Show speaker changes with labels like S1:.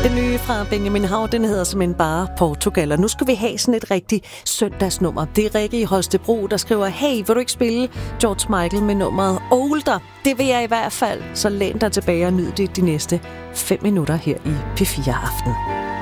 S1: Den nye fra Benjamin Hav, den hedder simpelthen bare Portugal. Og nu skal vi have sådan et rigtigt søndagsnummer. Det er Rikke i Holstebro, der skriver: Hey, vil du ikke spille George Michael med nummeret Older? Det vil jeg i hvert fald. Så læn dig tilbage og nyd det de næste 5 minutter her i P4 Aften.